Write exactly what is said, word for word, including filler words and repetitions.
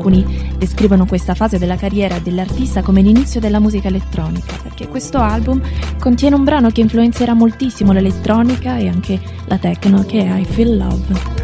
alcuni descrivono questa fase della carriera dell'artista come l'inizio della musica elettronica, perché questo album contiene un brano che influenzerà moltissimo l'elettronica e anche la techno, che è I Feel Love.